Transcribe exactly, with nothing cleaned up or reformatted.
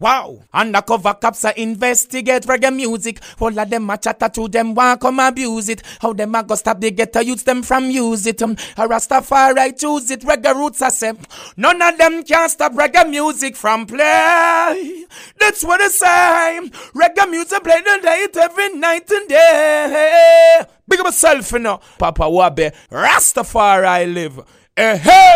Wow. Undercover cops are investigate reggae music. All of them a chatter to them, want come abuse it. How them a go stop the ghetto youths them from use it. Um, a Rastafari choose it. Reggae roots I say. None of them can stop reggae music from play. That's what I say. Reggae music play the night every night and day. Big up myself, you know. Papa Wabe, Rastafari live. Eh, hey.